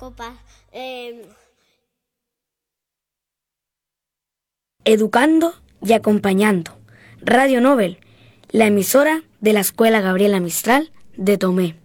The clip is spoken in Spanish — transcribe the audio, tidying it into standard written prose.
copas. Educando y acompañando. Radio Nobel, la emisora de la Escuela Gabriela Mistral de Tomé.